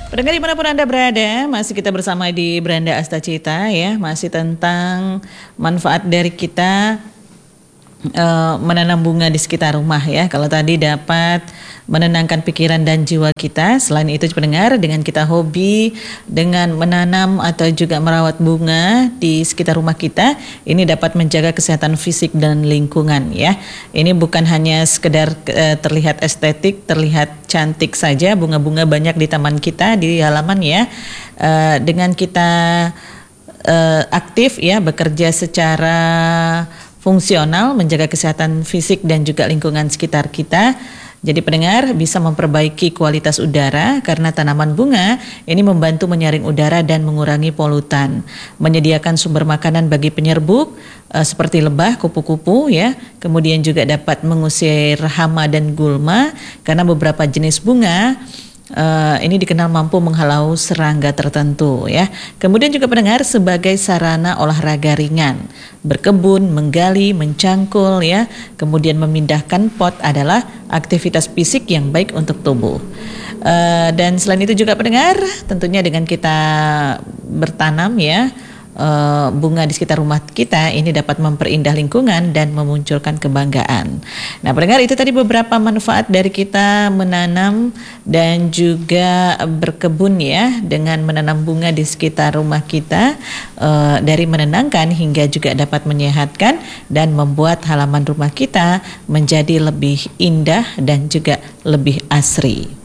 Pendengar dimanapun Anda berada, masih kita bersama di Beranda Astacita ya, masih tentang manfaat dari kita menanam bunga di sekitar rumah ya. Kalau tadi dapat menenangkan pikiran dan jiwa kita, selain itu pendengar, dengan kita hobi dengan menanam atau juga merawat bunga di sekitar rumah kita, ini dapat menjaga kesehatan fisik dan lingkungan ya. Ini bukan hanya sekedar terlihat estetik, terlihat cantik saja, bunga-bunga banyak di taman kita, di halaman ya. Dengan kita aktif ya, bekerja secara fungsional, menjaga kesehatan fisik dan juga lingkungan sekitar kita. Jadi pendengar bisa memperbaiki kualitas udara karena tanaman bunga ini membantu menyaring udara dan mengurangi polutan. Menyediakan sumber makanan bagi penyerbuk seperti lebah, kupu-kupu ya. Kemudian juga dapat mengusir hama dan gulma karena beberapa jenis bunga ini dikenal mampu menghalau serangga tertentu ya. Kemudian juga pendengar sebagai sarana olahraga ringan, berkebun, menggali, mencangkul ya. Kemudian memindahkan pot adalah aktivitas fisik yang baik untuk tubuh. Dan selain itu juga pendengar, tentunya dengan kita bertanam ya, bunga di sekitar rumah kita ini dapat memperindah lingkungan dan memunculkan kebanggaan. Nah pendengar, itu tadi beberapa manfaat dari kita menanam dan juga berkebun ya, dengan menanam bunga di sekitar rumah kita, dari menenangkan hingga juga dapat menyehatkan dan membuat halaman rumah kita menjadi lebih indah dan juga lebih asri.